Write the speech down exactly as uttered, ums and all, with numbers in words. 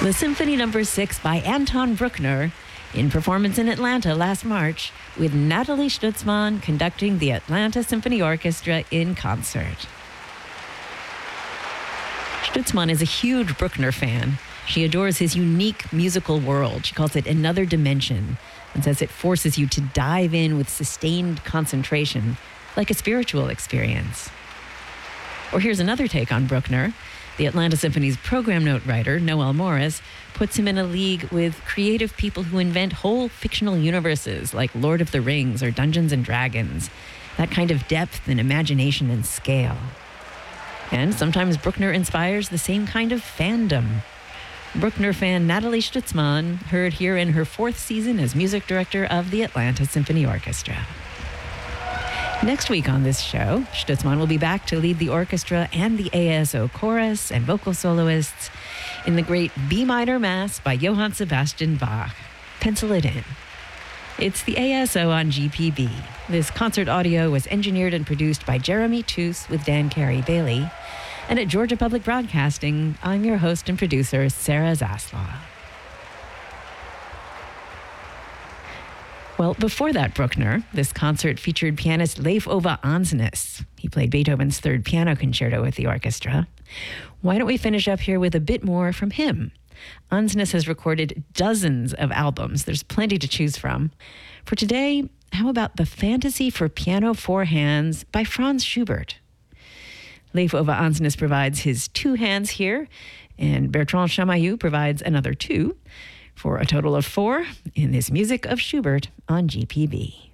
The Symphony Number Six by Anton Bruckner, in performance in Atlanta last March, with Natalie Stutzman conducting the Atlanta Symphony Orchestra in concert. Stutzman is a huge Bruckner fan. She adores his unique musical world. She calls it another dimension and says it forces you to dive in with sustained concentration, like a spiritual experience. Or here's another take on Bruckner. The Atlanta Symphony's program note writer, Noel Morris, puts him in a league with creative people who invent whole fictional universes like Lord of the Rings or Dungeons and Dragons. That kind of depth and imagination and scale. And sometimes Bruckner inspires the same kind of fandom. Bruckner fan Natalie Stutzman heard here in her fourth season as music director of the Atlanta Symphony Orchestra. Next week on this show, Stutzman will be back to lead the orchestra and the A S O chorus and vocal soloists in the great B minor Mass by Johann Sebastian Bach. Pencil it in. It's the A S O on G P B. This concert audio was engineered and produced by Jeremy Toos with Dan Carey-Bailey. And at Georgia Public Broadcasting, I'm your host and producer, Sarah Zaslaw. Well, before that, Bruckner, this concert featured pianist Leif Ove Andsnes. He played Beethoven's Third Piano Concerto with the orchestra. Why don't we finish up here with a bit more from him? Andsnes has recorded dozens of albums. There's plenty to choose from. For today, how about The Fantasy for Piano Four Hands by Franz Schubert? Leif Ove Andsnes provides his two hands here, and Bertrand Chamayou provides another two, for a total of four in this music of Schubert on G P B.